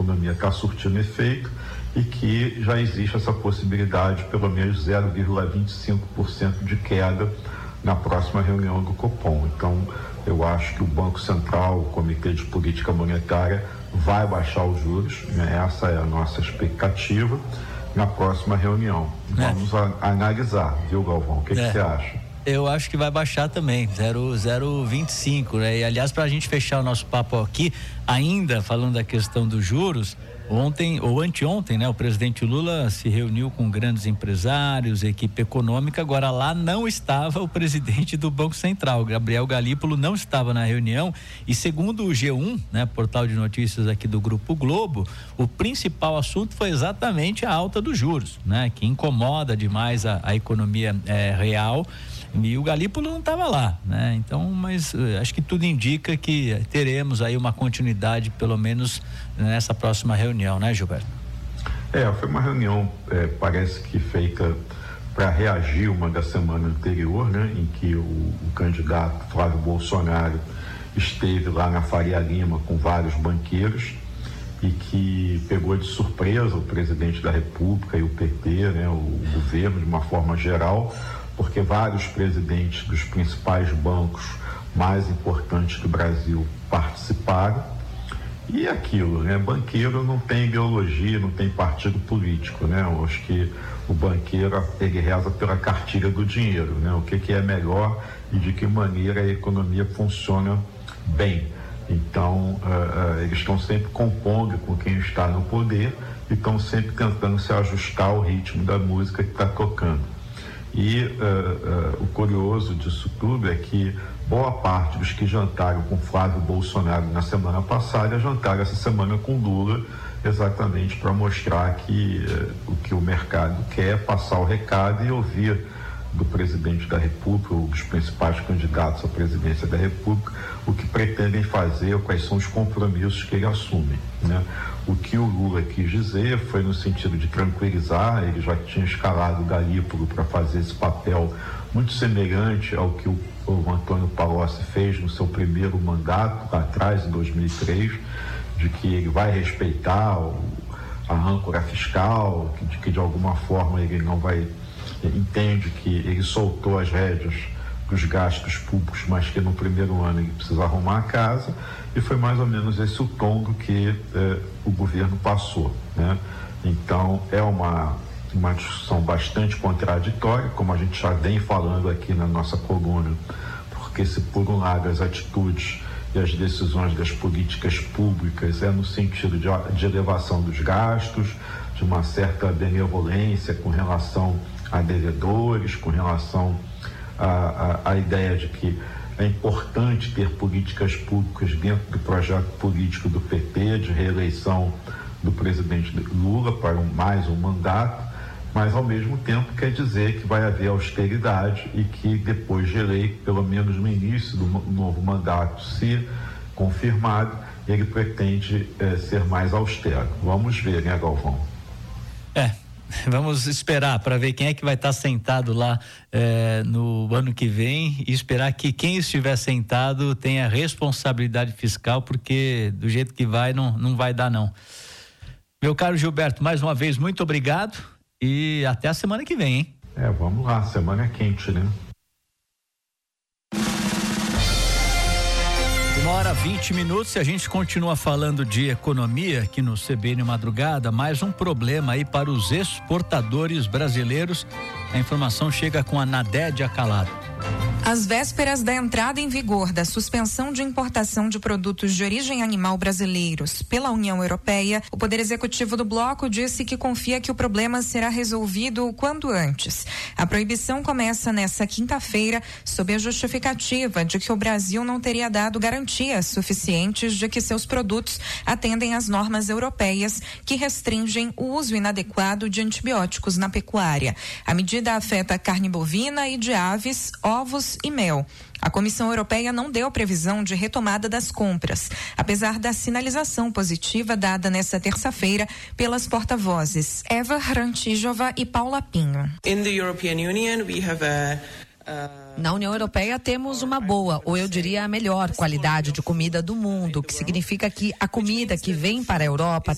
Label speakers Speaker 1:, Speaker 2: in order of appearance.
Speaker 1: economia está surtindo efeito e que já existe essa possibilidade de pelo menos 0,25% de queda na próxima reunião do Copom. Então, eu acho que o Banco Central, o Comitê de Política Monetária, vai baixar os juros, né? Essa é a nossa expectativa na próxima reunião. Vamos analisar, viu, Galvão? O que você acha?
Speaker 2: Eu acho que vai baixar também, 0,25, né? E aliás, para a gente fechar o nosso papo aqui, ainda falando da questão dos juros, ontem ou anteontem, né? O presidente Lula se reuniu com grandes empresários, equipe econômica. Agora lá não estava o presidente do Banco Central, Gabriel Galípolo, não estava na reunião. E segundo o G1, né? Portal de notícias aqui do Grupo Globo, o principal assunto foi exatamente a alta dos juros, né? Que incomoda demais a economia real. E o Galípolo não estava lá, né? Então, mas acho que tudo indica que teremos aí uma continuidade, pelo menos nessa próxima reunião, né, Gilberto?
Speaker 1: Foi uma reunião, parece que feita para reagir uma da semana anterior, né? Em que o candidato Flávio Bolsonaro esteve lá na Faria Lima com vários banqueiros e que pegou de surpresa o presidente da República e o PT, né? O governo de uma forma geral, porque vários presidentes dos principais bancos mais importantes do Brasil participaram. E aquilo, né? Banqueiro não tem ideologia, não tem partido político, né? Eu acho que o banqueiro, ele reza pela cartilha do dinheiro, né? O que é melhor e de que maneira a economia funciona bem. Então, eles estão sempre compondo com quem está no poder e estão sempre tentando se ajustar ao ritmo da música que está tocando. E o curioso disso tudo é que boa parte dos que jantaram com Flávio Bolsonaro na semana passada jantaram essa semana com Lula, exatamente para mostrar que o que o mercado quer é passar o recado e ouvir do presidente da República, ou dos principais candidatos à presidência da República, o que pretendem fazer, quais são os compromissos que ele assume, né? O que o Lula quis dizer foi no sentido de tranquilizar. Ele já tinha escalado o Galípolo para fazer esse papel muito semelhante ao que o Antônio Palocci fez no seu primeiro mandato, lá atrás, em 2003, de que ele vai respeitar a âncora fiscal, que de alguma forma ele não vai... entende que ele soltou as rédeas dos gastos públicos, mas que no primeiro ano ele precisa arrumar a casa, e foi mais ou menos esse o tom do que o governo passou, né? Então é uma discussão bastante contraditória, como a gente já vem falando aqui na nossa coluna, porque se por um lado as atitudes e as decisões das políticas públicas no sentido de elevação dos gastos, de uma certa benevolência com relação a devedores, com relação à ideia de que é importante ter políticas públicas dentro do projeto político do PT, de reeleição do presidente Lula para mais um mandato, mas ao mesmo tempo quer dizer que vai haver austeridade e que depois de eleito, pelo menos no início do novo mandato, se confirmado, ele pretende ser mais austero. Vamos ver, né, Galvão?
Speaker 2: Vamos esperar para ver quem é que vai estar sentado lá no ano que vem e esperar que quem estiver sentado tenha responsabilidade fiscal, porque do jeito que vai, não vai dar não. Meu caro Gilberto, mais uma vez, muito obrigado e até a semana que vem, hein?
Speaker 1: Vamos lá, semana é quente, né?
Speaker 2: 1h20, a gente continua falando de economia aqui no CBN Madrugada. Mais um problema aí para os exportadores brasileiros. A informação chega com a Nadédia Calado.
Speaker 3: Às vésperas da entrada em vigor da suspensão de importação de produtos de origem animal brasileiros pela União Europeia, o Poder Executivo do Bloco disse que confia que o problema será resolvido o quanto antes. A proibição começa nesta quinta-feira, sob a justificativa de que o Brasil não teria dado garantias suficientes de que seus produtos atendem às normas europeias que restringem o uso inadequado de antibióticos na pecuária. A medida afeta carne bovina e de aves, ovos e mel. A Comissão Europeia não deu previsão de retomada das compras, apesar da sinalização positiva dada nesta terça-feira pelas porta-vozes Eva Hrantijova e Paula Pinho.
Speaker 4: Na União Europeia temos uma boa, ou eu diria a melhor qualidade de comida do mundo, que significa que a comida que vem para a Europa